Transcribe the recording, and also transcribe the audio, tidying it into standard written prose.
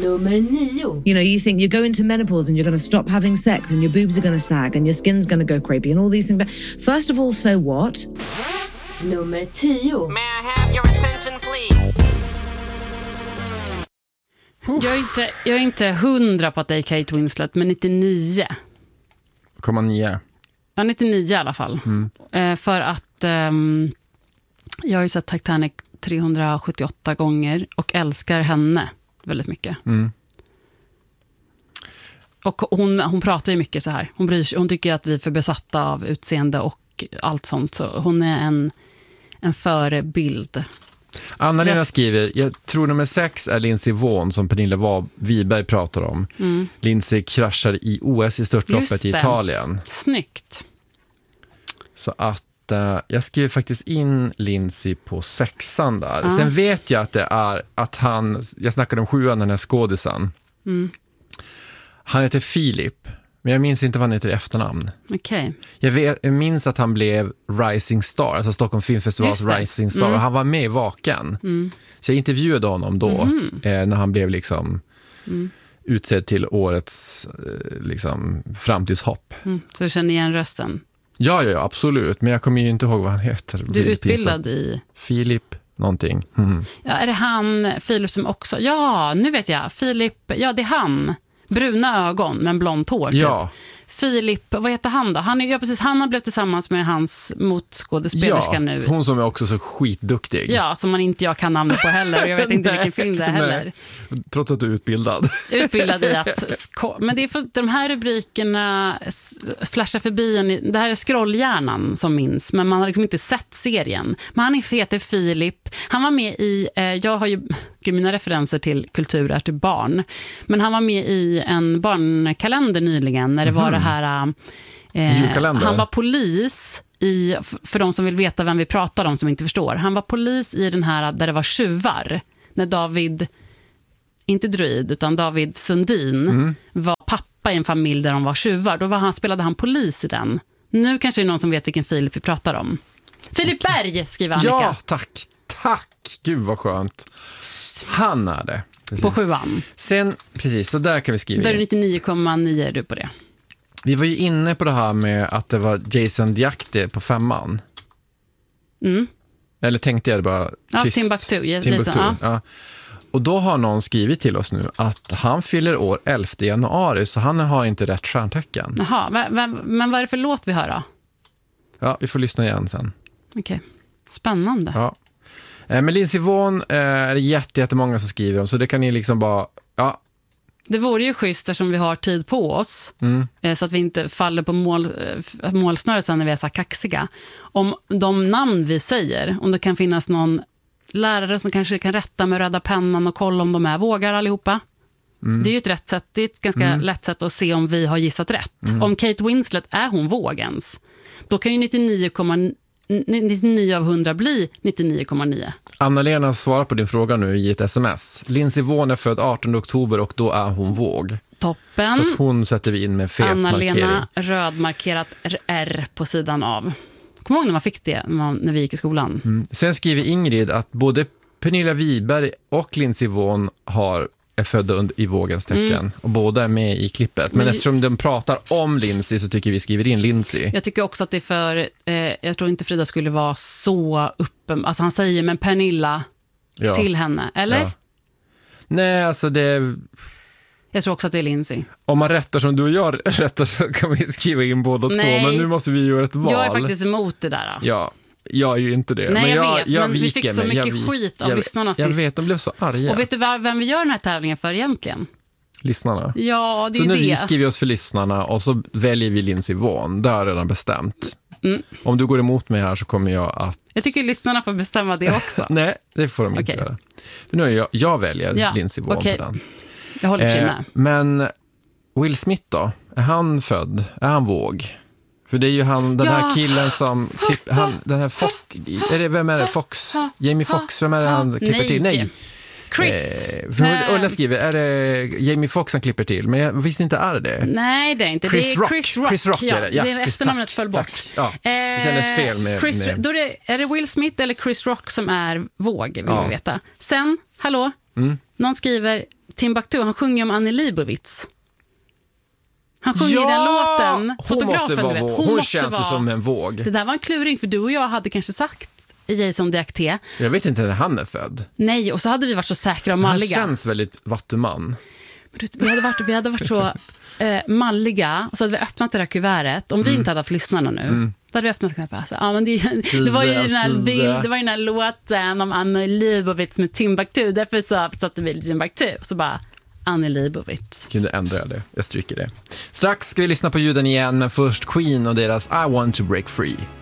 Nummer 9. You know, you think you're going to menopause and you're going to stop having sex and your boobs are going to sag and your skin's going to go crepey and all these things. But first of all, so what? Nummer 10. May I have your attention, please? Jag är inte 100 på att det är Kate Winslet, men 99. 9. Ja, 99 i alla fall. För att jag har ju sett Titanic 378 gånger och älskar henne väldigt mycket. Och hon pratar ju mycket så här. Hon tycker att vi är för besatta av utseende och allt sånt. Så hon är en förebild. Anna-Lena skriver, jag tror nummer 6 är Lindsey Vonn som Pernilla Wiberg pratar om. Lindsey kraschar i OS i störtloppet i Italien. Snyggt. Så att jag skriver faktiskt in Lindsey på 6:an där. Sen vet jag att det är att jag snackade om 7:an, den här skådisen. Han heter Filip, men jag minns inte vad han heter i efternamn. Okej. Jag minns att han blev Rising Star, alltså Stockholm Filmfestivals Rising Star, och han var med i Vaken. Så jag intervjuade honom då när han blev liksom utsedd till årets liksom framtidshopp. Så du känner igen rösten? Ja, absolut. Men jag kommer ju inte ihåg vad han heter. Du är utbildad i? Filip någonting. Ja, är det han, Filip som också? Ja, nu vet jag. Filip, ja det är han. Bruna ögon men blont hår. Ja. Typ. Filip, vad heter han då? Han har blivit tillsammans med hans motskådespelerska nu. Hon som är också så skitduktig. Ja, som man inte jag kan namnet på heller. Jag vet inte vilken film det är heller. Trots att du är utbildad. Utbildad i att... Men det är för de här rubrikerna flashar förbi det här är scrollhjärnan som minns. Men man har liksom inte sett serien. Men han heter Filip. Han var med i... jag har ju mina referenser till kultur är till barn. Men han var med i en barnkalender nyligen när det var det här... han var polis för de som vill veta vem vi pratar om som inte förstår. Han var polis i den här där det var tjuvar. När David, inte Druid utan David Sundin var pappa i en familj där de var tjuvar. Då spelade han polis i den. Nu kanske det är någon som vet vilken Filip vi pratar om. Filip Berg, skriver Annika. Ja, tack. Gud vad skönt. Han är det. Precis. På 7:an. Sen, precis, så där kan vi skriva. Där är 99,9 är du på det. Vi var ju inne på det här med att det var Jason Diakte på 5:an. Eller tänkte jag det bara tyst? Timbuktu. Ja. Och då har någon skrivit till oss nu att han fyller år 11 januari, så han har inte rätt stjärntecken. Jaha, men vad är det för låt vi hör då? Ja, vi får lyssna igen sen. Okej, spännande. Ja. Men Lindsey Vonn är det jättemånga som skriver om, så det kan ni liksom bara... Ja. Det vore ju schysst eftersom vi har tid på oss så att vi inte faller på målsnöret sen när vi är så kaxiga. Om de namn vi säger, om det kan finnas någon lärare som kanske kan rätta med röda pennan och kolla om de vågar allihopa. Det är ju ett rätt sätt, det är ett ganska lätt sätt att se om vi har gissat rätt. Om Kate Winslet är hon vågens, då kan ju 99 av 100 bli 99,9. Anna-Lena svarar på din fråga nu i ett sms. Lindsey Vonn är född 18 oktober och då är hon våg. Toppen. Så att hon sätter vi in med fet Anna-Lena markering. Rödmarkerat R på sidan av. Kommer ihåg när man fick det när vi gick i skolan? Sen skriver Ingrid att både Pernilla Wiberg och Lindsey Vonn är födda i vågens tecken. Och båda är med i klippet. Men eftersom de pratar om Lindsey så tycker vi skriver in Lindsey. Jag tycker också att det är för... jag tror inte Frida skulle vara så uppen... Alltså han säger men Pernilla till henne, eller? Ja. Nej, alltså det... Jag tror också att det är Lindsey. Om man rättar som du och jag rättar så kan vi skriva in båda två. Men nu måste vi göra ett val. Jag är faktiskt emot det där. Ja, jag är ju inte det. Nej, men jag vet. Men vi fick så mycket skit av lyssnarna sist. Jag vet, de blev så arga. Och vet du vem vi gör den här tävlingen för egentligen? Lyssnarna. Ja, det är så nu det. skriver vi oss för lyssnarna och så väljer vi Lindsey Vonn. Det har jag redan bestämt. Om du går emot mig här så kommer jag att... Jag tycker lyssnarna får bestämma det också. Nej, det får de inte göra. För nu är jag väljer Lindsey Vonn på den. Jag håller för med. Men Will Smith då? Är han född? Är han våg? För det är ju han, den här killen som den här vem är det? Fox? Jamie Fox, vem är det han klipper till? Nej. Chris. Ulla skriver, är det Jamie Fox han klipper till? Men jag visste inte, är det? Nej, det är inte. Chris det är Rock. Chris Rock. Ja, det är efternamnet föll bort. Ja, det kändes fel med... Då är det Will Smith eller Chris Rock som är våg, vill vi veta. Sen, hallå? Någon skriver, Timbuktu, han sjunger om Annie Leibovitz. Han sjunger i den låten. Fotografen, du vet. Hon känns ju som en våg. Det där var en kluring, för du och jag hade kanske sagt Jason Diakité. Jag vet inte när han är född. Nej, och så hade vi varit så säkra och malliga. Han känns väldigt vattuman. Vi hade varit så malliga, och så hade vi öppnat det där kuvertet. Om vi inte hade haft lyssnarna nu, då hade vi öppnat kuvertet. Ja, men det var ju den här låten om Annie Leibovitz med Timbuktu. Därför så satte vi Timbuktu, och så bara Annie Leibovitz. Kunde ändra det, jag stryker det. Strax ska vi lyssna på ljuden igen, men först Queen och deras I Want to Break Free.